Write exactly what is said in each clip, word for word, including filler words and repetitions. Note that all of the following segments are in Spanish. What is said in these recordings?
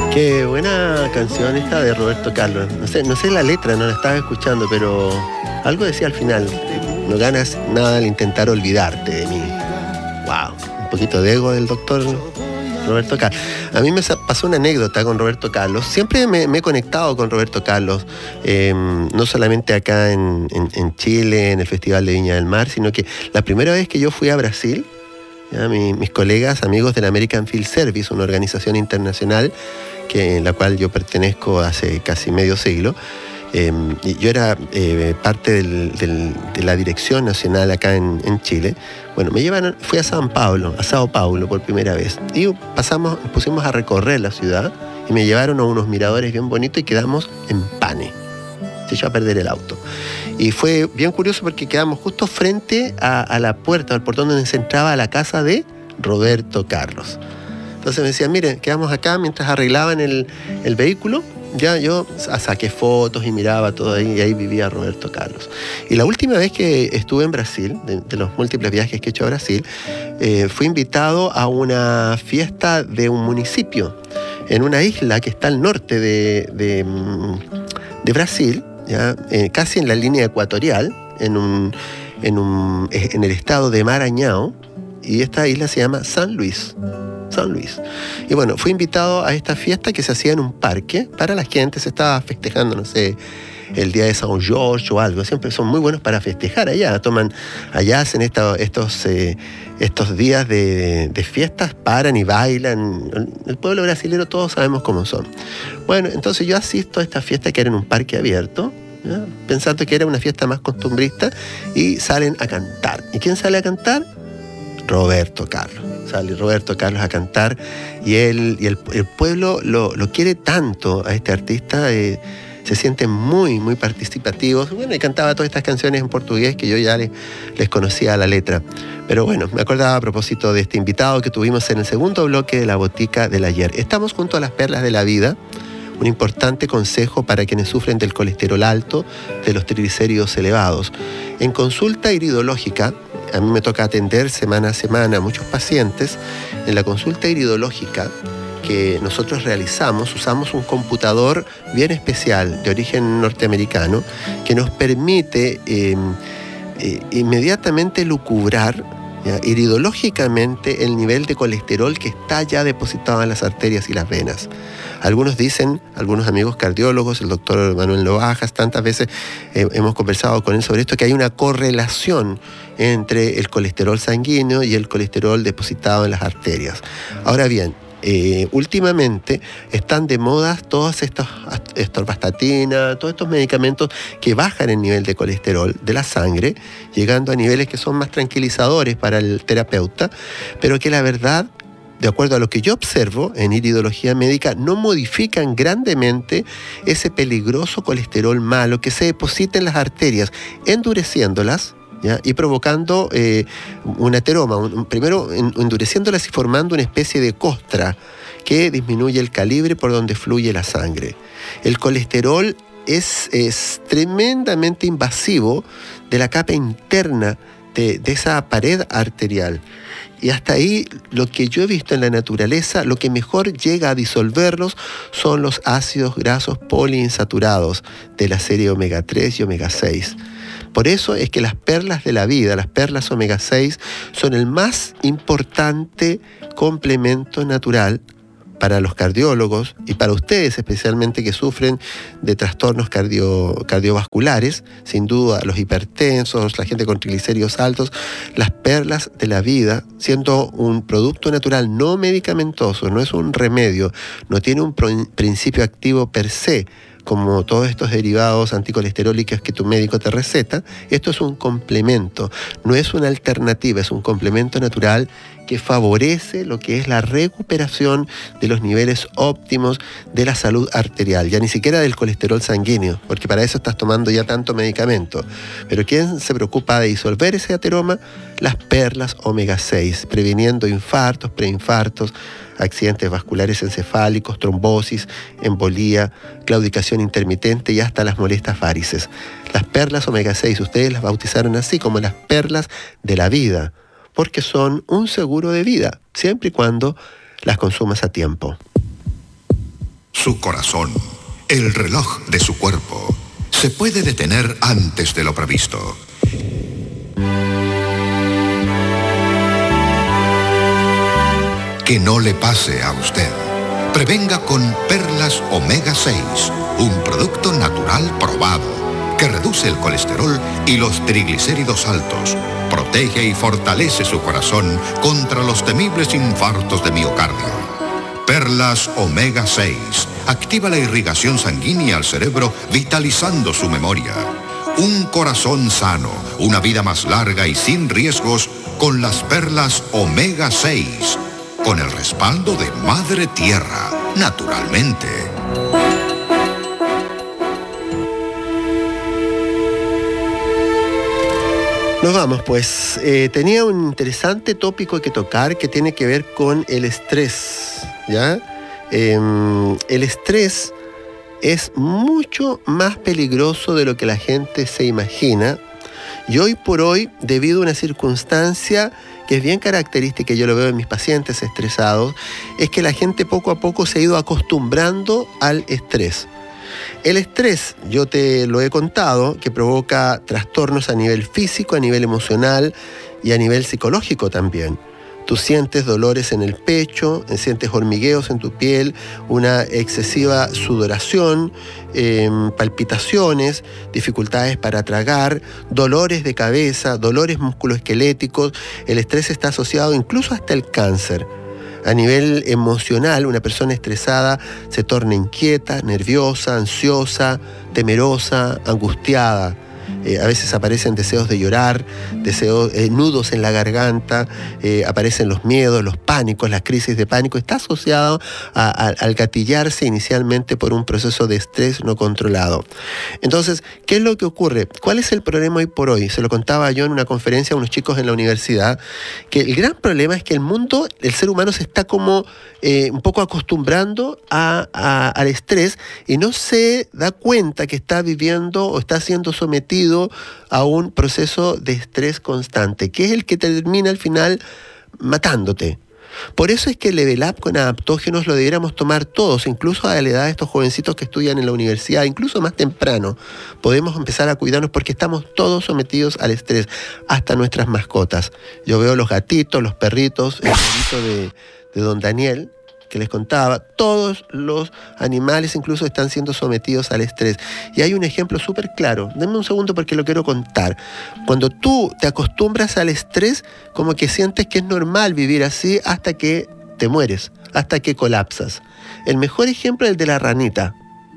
Qué buena canción esta de Roberto Carlos. No sé, no sé la letra, no la estaba escuchando, pero algo decía al final: no ganas nada al intentar olvidarte de mí. Wow, un poquito de ego del doctor Roberto Carlos. A mí me pasó una anécdota con Roberto Carlos. Siempre me, me he conectado con Roberto Carlos, eh, no solamente acá en, en, en Chile, en el Festival de Viña del Mar, sino que la primera vez que yo fui a Brasil, ya, mi, mis colegas, amigos del American Field Service, una organización internacional que, en la cual yo pertenezco hace casi medio siglo, eh, yo era eh, parte del, del, de la dirección nacional acá en, en Chile. Bueno, me llevaron, fui a San Paulo, a Sao Paulo por primera vez, y pasamos, nos pusimos a recorrer la ciudad y me llevaron a unos miradores bien bonitos y quedamos en Pane. Se echó a perder el auto. Y fue bien curioso porque quedamos justo frente a, a la puerta, al portón donde se entraba a la casa de Roberto Carlos. Entonces me decían, miren, quedamos acá mientras arreglaban el, el vehículo. Ya yo saqué fotos y miraba todo ahí, y ahí vivía Roberto Carlos. Y la última vez que estuve en Brasil, de, de los múltiples viajes que he hecho a Brasil, eh, fui invitado a una fiesta de un municipio en una isla que está al norte de, de, de Brasil, ya, eh, casi en la línea ecuatorial, en, un, en, un, en el estado de Maranhão, y esta isla se llama San Luis. San Luis. Y bueno, fui invitado a esta fiesta que se hacía en un parque para la gente. Se estaba festejando, no sé, el día de San Jorge o algo. Siempre son muy buenos para festejar allá. Toman, allá hacen esta, estos, eh, estos días de, de fiestas, paran y bailan. El pueblo brasileño todos sabemos cómo son. Bueno, entonces yo asisto a esta fiesta que era en un parque abierto, ¿ya? Pensando que era una fiesta más costumbrista, y salen a cantar. ¿Y quién sale a cantar? Roberto Carlos. Sale Roberto Carlos a cantar, y él y el, el pueblo lo, lo quiere tanto a este artista, eh, se sienten muy, muy participativos. Bueno, y cantaba todas estas canciones en portugués que yo ya les, les conocía la letra. Pero bueno, me acordaba a propósito de este invitado que tuvimos en el segundo bloque de La Botica del Ayer. Estamos junto a las perlas de la vida, un importante consejo para quienes sufren del colesterol alto, de los triglicéridos elevados. En consulta iridológica, a mí me toca atender semana a semana a muchos pacientes. En la consulta iridológica que nosotros realizamos, usamos un computador bien especial de origen norteamericano que nos permite eh, eh, inmediatamente lucubrar, ¿ya?, iridológicamente el nivel de colesterol que está ya depositado en las arterias y las venas. Algunos dicen, algunos amigos cardiólogos, el doctor Manuel Lobajas, tantas veces eh, hemos conversado con él sobre esto, que hay una correlación entre el colesterol sanguíneo y el colesterol depositado en las arterias. Ahora bien, eh, últimamente están de moda todas estas atorvastatina, todos estos medicamentos que bajan el nivel de colesterol de la sangre, llegando a niveles que son más tranquilizadores para el terapeuta, pero que la verdad, de acuerdo a lo que yo observo en iridología médica, no modifican grandemente ese peligroso colesterol malo que se deposita en las arterias, endureciéndolas, ¿ya?, y provocando eh, un ateroma, un, primero en, endureciéndolas y formando una especie de costra que disminuye el calibre por donde fluye la sangre. El colesterol es, es tremendamente invasivo de la capa interna de, de esa pared arterial. Y hasta ahí, lo que yo he visto en la naturaleza, lo que mejor llega a disolverlos son los ácidos grasos poliinsaturados de la serie omega tres y omega seis. Por eso es que las perlas de la vida, las perlas omega seis, son el más importante complemento natural para los cardiólogos y para ustedes especialmente que sufren de trastornos cardio, cardiovasculares, sin duda los hipertensos, la gente con triglicéridos altos. Las perlas de la vida, siendo un producto natural no medicamentoso, no es un remedio, no tiene un principio activo per se, como todos estos derivados anticolesterólicos que tu médico te receta. Esto es un complemento, no es una alternativa, es un complemento natural que favorece lo que es la recuperación de los niveles óptimos de la salud arterial, ya ni siquiera del colesterol sanguíneo, porque para eso estás tomando ya tanto medicamento. Pero ¿quién se preocupa de disolver ese ateroma? Las perlas omega seis, previniendo infartos, preinfartos, accidentes vasculares encefálicos, trombosis, embolía, claudicación intermitente y hasta las molestas varices. Las perlas omega seis, ustedes las bautizaron así, como las perlas de la vida, porque son un seguro de vida, siempre y cuando las consumas a tiempo. Su corazón, el reloj de su cuerpo, se puede detener antes de lo previsto. Que no le pase a usted. Prevenga con Perlas Omega seis, un producto natural probado que reduce el colesterol y los triglicéridos altos, protege y fortalece su corazón contra los temibles infartos de miocardio. Perlas Omega seis activa la irrigación sanguínea al cerebro, vitalizando su memoria. Un corazón sano, una vida más larga y sin riesgos con las Perlas Omega seis, con el respaldo de Madre Tierra, naturalmente. Nos vamos, pues. Eh, tenía un interesante tópico que tocar que tiene que ver con el estrés, ¿ya? Eh, el estrés es mucho más peligroso de lo que la gente se imagina. Y hoy por hoy, debido a una circunstancia que es bien característica, y yo lo veo en mis pacientes estresados, es que la gente poco a poco se ha ido acostumbrando al estrés. El estrés, yo te lo he contado, que provoca trastornos a nivel físico, a nivel emocional y a nivel psicológico también. Tú sientes dolores en el pecho, sientes hormigueos en tu piel, una excesiva sudoración, eh, palpitaciones, dificultades para tragar, dolores de cabeza, dolores musculoesqueléticos. El estrés está asociado incluso hasta el cáncer. A nivel emocional, una persona estresada se torna inquieta, nerviosa, ansiosa, temerosa, angustiada. Eh, a veces aparecen deseos de llorar, deseos, eh, nudos en la garganta, eh, aparecen los miedos, los pánicos, las crisis de pánico. Está asociado a, a, al gatillarse inicialmente por un proceso de estrés no controlado. Entonces, ¿qué es lo que ocurre? ¿Cuál es el problema hoy por hoy? Se lo contaba yo en una conferencia a unos chicos en la universidad, que el gran problema es que el mundo, el ser humano se está como eh, un poco acostumbrando a, a, al estrés y no se da cuenta que está viviendo o está siendo sometido a un proceso de estrés constante, que es el que termina al final matándote. Por eso es que el Level Up con adaptógenos lo debiéramos tomar todos, incluso a la edad de estos jovencitos que estudian en la universidad, incluso más temprano. Podemos empezar a cuidarnos porque estamos todos sometidos al estrés, hasta nuestras mascotas. Yo veo los gatitos, los perritos, el perrito de, de don Daniel, que les contaba, todos los animales incluso están siendo sometidos al estrés. Y hay un ejemplo súper claro. Denme un segundo porque lo quiero contar. Cuando tú te acostumbras al estrés, como que sientes que es normal vivir así hasta que te mueres, hasta que colapsas. El mejor ejemplo es el de la ranita.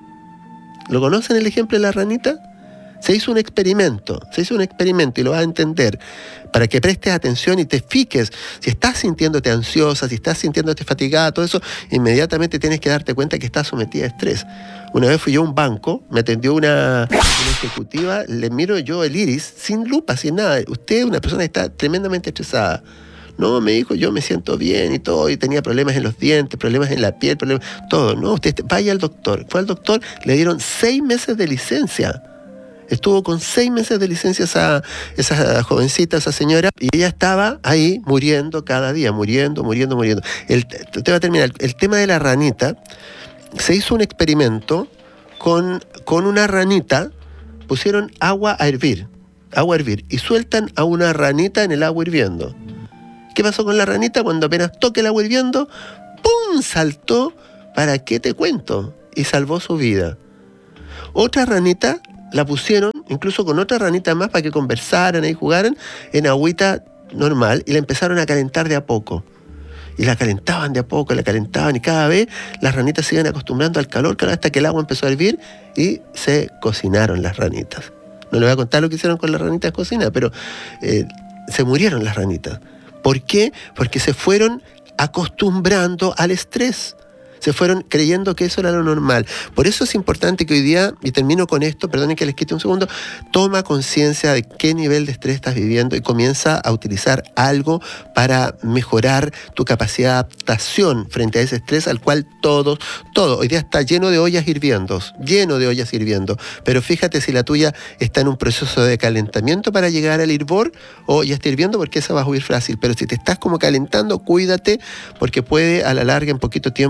¿Lo conocen el ejemplo de la ranita? Se hizo un experimento, se hizo un experimento y lo vas a entender para que prestes atención y te fijes. Si estás sintiéndote ansiosa, si estás sintiéndote fatigada, todo eso, inmediatamente tienes que darte cuenta que estás sometida a estrés. Una vez fui yo a un banco, me atendió una, una ejecutiva, le miro yo el iris, sin lupa, sin nada. Usted es una persona que está tremendamente estresada. No, me dijo, yo me siento bien y todo, y tenía problemas en los dientes, problemas en la piel, problemas, todo. No, usted vaya al doctor. Fue al doctor, le dieron seis meses de licencia. Estuvo con seis meses de licencia esa, esa jovencita, esa señora, y ella estaba ahí muriendo cada día, muriendo, muriendo, muriendo. El, te voy a terminar. El tema de la ranita, se hizo un experimento con, con una ranita, pusieron agua a hervir, agua a hervir, y sueltan a una ranita en el agua hirviendo. ¿Qué pasó con la ranita? Cuando apenas toque el agua hirviendo, ¡pum!, saltó, ¿para qué te cuento? Y salvó su vida. Otra ranita la pusieron, incluso con otra ranita más, para que conversaran y jugaran, en agüita normal, y la empezaron a calentar de a poco. Y la calentaban de a poco, la calentaban, y cada vez las ranitas se iban acostumbrando al calor, hasta que el agua empezó a hervir, y se cocinaron las ranitas. No les voy a contar lo que hicieron con las ranitas cocinadas, pero eh, se murieron las ranitas. ¿Por qué? Porque se fueron acostumbrando al estrés. Se fueron creyendo que eso era lo normal. Por eso es importante que hoy día, y termino con esto, perdonen que les quite un segundo, toma conciencia de qué nivel de estrés estás viviendo y comienza a utilizar algo para mejorar tu capacidad de adaptación frente a ese estrés al cual todos, todo, hoy día está lleno de ollas hirviendo, lleno de ollas hirviendo. Pero fíjate si la tuya está en un proceso de calentamiento para llegar al hervor, o ya está hirviendo, porque esa va a huir fácil. Pero si te estás como calentando, cuídate, porque puede a la larga, en poquito tiempo, hacer un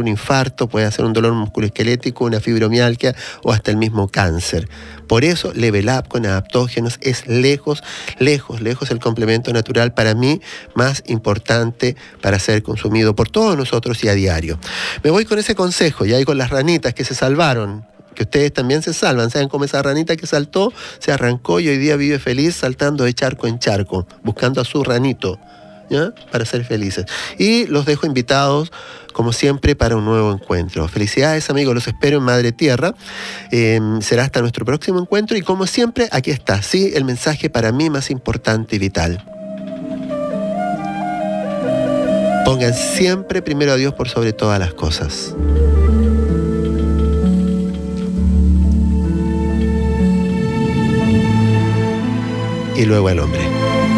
un infarto, puede hacer un dolor musculoesquelético, una fibromialgia o hasta el mismo cáncer. Por eso, Level Up con adaptógenos es lejos, lejos, lejos el complemento natural para mí más importante para ser consumido por todos nosotros y a diario. Me voy con ese consejo, y ahí con las ranitas que se salvaron, que ustedes también se salvan. ¿Saben cómo esa ranita que saltó se arrancó y hoy día vive feliz saltando de charco en charco, buscando a su ranito, ¿ya? Para ser felices. Y los dejo invitados, como siempre, para un nuevo encuentro. Felicidades, amigos, los espero en Madre Tierra. Eh, será hasta nuestro próximo encuentro y, como siempre, aquí está, sí, el mensaje para mí más importante y vital. Pongan siempre primero a Dios por sobre todas las cosas. Y luego al hombre.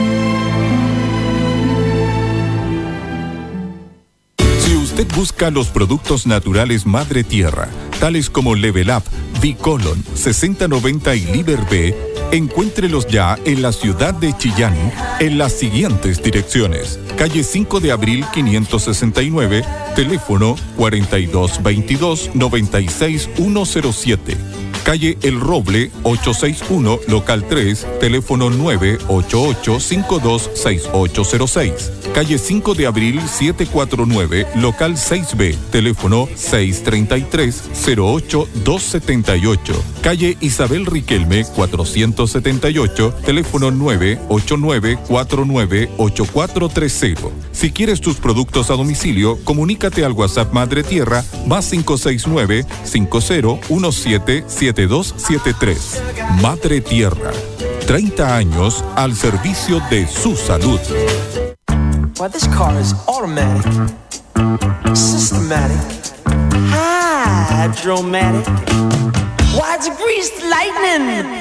Si usted busca los productos naturales Madre Tierra, tales como Level Up, Bicolon, sesenta noventa y Liber B, encuéntrelos ya en la ciudad de Chillán, en las siguientes direcciones: calle cinco de abril quinientos sesenta y nueve, teléfono cuarenta y dos veintidós noventa y seis ciento siete. Calle El Roble, ochocientos sesenta y uno, local tres, teléfono nueve ocho ocho cinco dos seis ocho cero seis. Calle cinco de abril setecientos cuarenta y nueve, local seis B, teléfono seis tres tres cero ocho dos siete ocho. Calle Isabel Riquelme, cuatrocientos setenta y ocho, teléfono nueve ocho nueve cuatro nueve ocho cuatro tres cero. Si quieres tus productos a domicilio, comunícate al WhatsApp Madre Tierra más cinco seis nueve cinco cero uno siete siete dos siete tres. Madre Tierra, treinta años al servicio de su salud. Well, this car is automatic, systematic, hydromatic. Why, it's greased lightning.